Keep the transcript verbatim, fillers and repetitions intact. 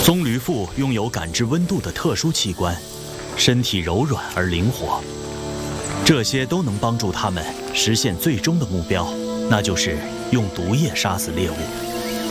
棕榈腹拥有感知温度的特殊器官，身体柔软而灵活，这些都能帮助它们实现最终的目标，那就是用毒液杀死猎物。